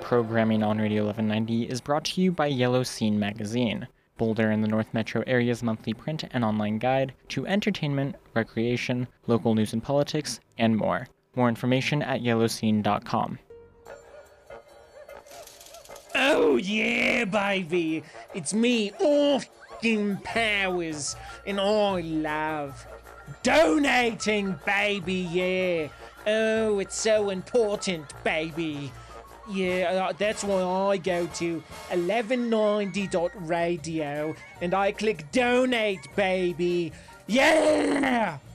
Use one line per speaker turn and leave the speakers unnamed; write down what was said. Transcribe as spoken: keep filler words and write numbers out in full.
Programming on Radio eleven ninety is brought to you by Yellow Scene Magazine, Boulder and the North Metro area's monthly print and online guide to entertainment, recreation, local news and politics, and more. More information at yellow scene dot com.
Oh yeah, baby! It's me, Austin Powers, and I love donating, baby, yeah! Oh, it's so important, baby! Yeah, uh, that's why I go to eleven ninety dot radio and I click donate, baby! Yeah!